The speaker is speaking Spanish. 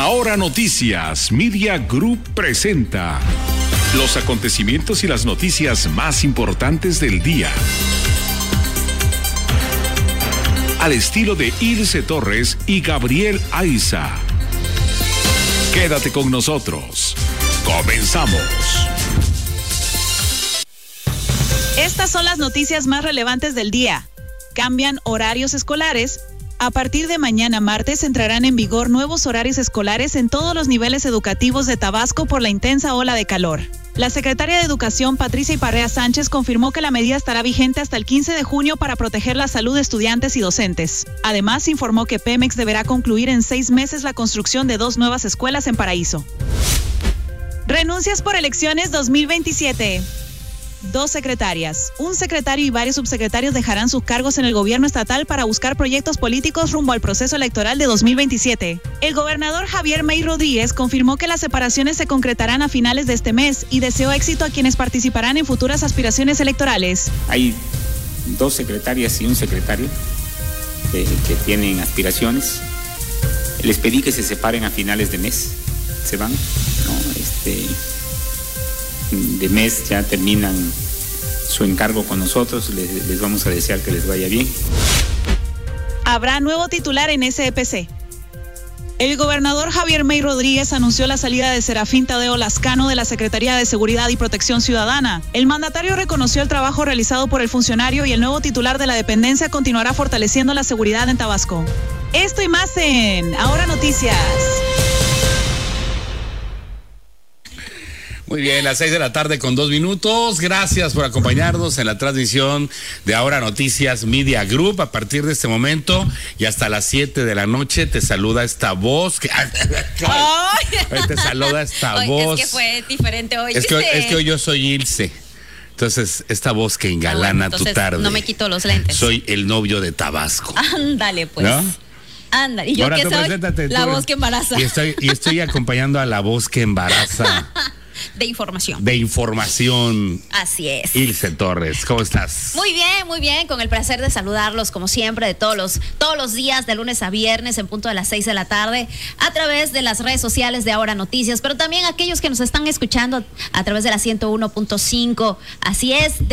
Ahora Noticias Media Group presenta los acontecimientos y las noticias más importantes del día. Al estilo de Ilse Torres y Gabriel Aiza. Quédate con nosotros. Comenzamos. Estas son las noticias más relevantes del día. Cambian horarios escolares. A partir de mañana martes entrarán en vigor nuevos horarios escolares en todos los niveles educativos de Tabasco por la intensa ola de calor. La secretaria de Educación, Patricia Iparrea Sánchez, confirmó que la medida estará vigente hasta el 15 de junio para proteger la salud de estudiantes y docentes. Además, informó que Pemex deberá concluir en 6 meses la construcción de 2 nuevas escuelas en Paraíso. Renuncias por elecciones 2027. 2 secretarias, un secretario y varios subsecretarios dejarán sus cargos en el gobierno estatal para buscar proyectos políticos rumbo al proceso electoral de 2027. El gobernador Javier May Rodríguez confirmó que las separaciones se concretarán a finales de este mes y deseó éxito a quienes participarán en futuras aspiraciones electorales. Hay 2 secretarias y un secretario que tienen aspiraciones. Les pedí que se separen a finales de mes. Se van, ¿no? De mes ya terminan su encargo con nosotros, les vamos a desear que les vaya bien. Habrá nuevo titular en SEPC. El gobernador Javier May Rodríguez anunció la salida de Serafín Tadeo Lascano de la Secretaría de Seguridad y Protección Ciudadana. El mandatario reconoció el trabajo realizado por el funcionario y el nuevo titular de la dependencia continuará fortaleciendo la seguridad en Tabasco. Esto y más en Ahora Noticias. Muy bien, las 6 de la tarde con 2 minutos. Gracias por acompañarnos en la transmisión de Ahora Noticias Media Group. A partir de este momento y hasta las 7 de la noche te saluda esta voz. Te saluda esta voz. Es que fue diferente hoy. Es que hoy yo soy Ilse. Entonces, esta voz que engalana tu tarde. No me quito los lentes. Soy el novio de Tabasco. Ándale, pues. ¿No? Ándale. ¿Y yo ahora qué soy? La voz que embaraza. Y estoy acompañando a la voz que embaraza. De información. De información. Así es. Ilse Torres, ¿cómo estás? Muy bien, con el placer de saludarlos como siempre, de todos los días, de lunes a viernes, en punto de las 6 de la tarde, a través de las redes sociales de Ahora Noticias, pero también aquellos que nos están escuchando a través de la 101.5. Así es.